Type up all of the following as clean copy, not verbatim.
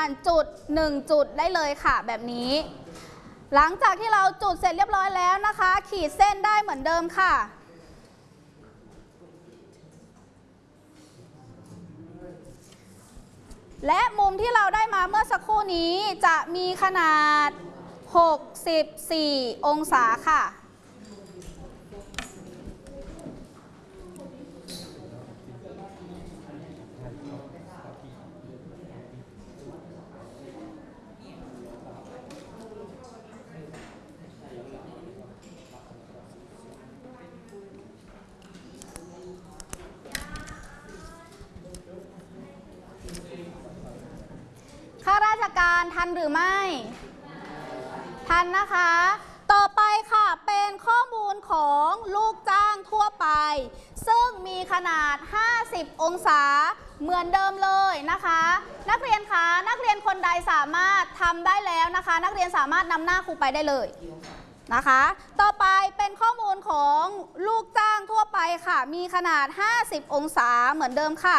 จุด1จุดได้เลยค่ะแบบนี้หลังจากที่เราจุดเสร็จเรียบร้อยแล้วนะคะขีดเส้นได้เหมือนเดิมค่ะและมุมที่เราได้มาเมื่อสักครู่นี้จะมีขนาด64องศาค่ะข้าราชการทันหรือไม่ทันนะคะต่อไปค่ะเป็นข้อมูลของลูกจ้างทั่วไปซึ่งมีขนาด50องศาเหมือนเดิมเลยนะคะนักเรียนคะนักเรียนคนใดสามารถทำได้แล้วนะคะนักเรียนสามารถนำหน้าครูไปได้เลยนะคะต่อไปเป็นข้อมูลของลูกจ้างทั่วไปค่ะมีขนาด50องศาเหมือนเดิมค่ะ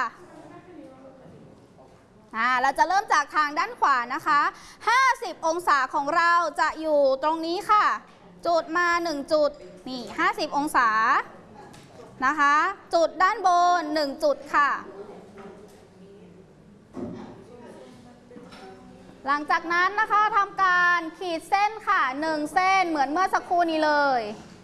เราจะเริ่มจากทางด้านขวานะคะ50องศาของเราจะอยู่ตรงนี้ค่ะจุดมา1จุดนี่50องศานะคะจุดด้านบน1จุดค่ะหลังจากนั้นนะคะทำการขีดเส้นค่ะ1เส้นเหมือนเมื่อสักครู่นี้เลย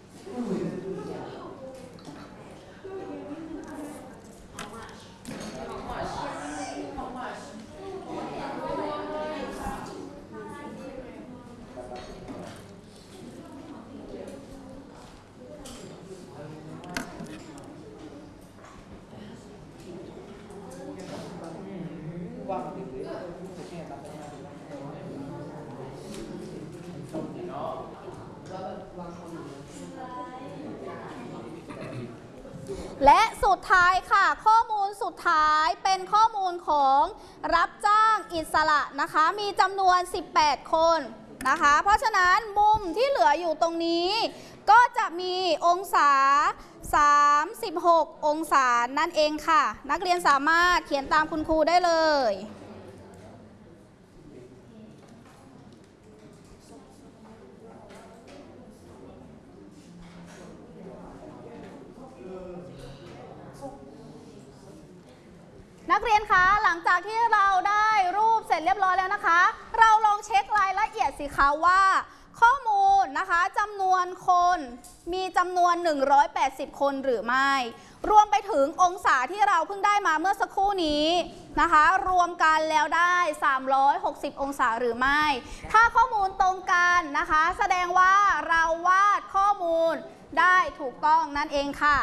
และสุดท้ายค่ะข้อมูลสุดท้ายเป็นข้อมูลของรับจ้างอิสระนะคะมีจำนวน18คนนะคะเพราะฉะนั้นมุมที่เหลืออยู่ตรงนี้ก็จะมีองศา36องศานั่นเองค่ะนักเรียนสามารถเขียนตามคุณครูได้เลยนักเรียนคะหลังจากที่เราได้รูปเสร็จเรียบร้อยแล้วนะคะเราลองเช็ครายละเอียดสิคะว่าข้อมูลนะคะจำนวนคนมีจำนวน180คนหรือไม่รวมไปถึงองศาที่เราเพิ่งได้มาเมื่อสักครู่นี้นะคะรวมกันแล้วได้360องศาหรือไม่ถ้าข้อมูลตรงกันนะคะแสดงว่าเราวาดข้อมูลได้ถูกต้องนั่นเองค่ะ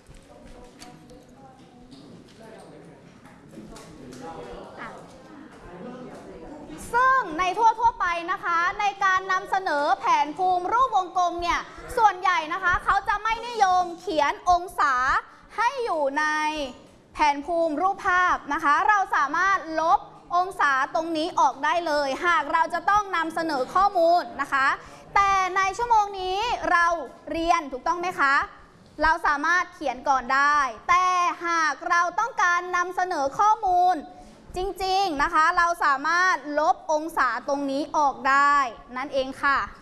ซึ่งในทั่วไปนะคะในการนำเสนอแผนภูมิรูปวงกลมเนี่ยส่วนใหญ่นะคะเขาจะไม่นิยมเขียนองศาให้อยู่ในแผนภูมิรูปภาพนะคะเราสามารถลบองศาตรงนี้ออกได้เลยหากเราจะต้องนำเสนอข้อมูลนะคะแต่ในชั่วโมงนี้เราเรียนถูกต้องไหมคะเราสามารถเขียนก่อนได้แต่หากเราต้องการนำเสนอข้อมูลจริงๆนะคะเราสามารถลบองศาตรงนี้ออกได้นั่นเองค่ะ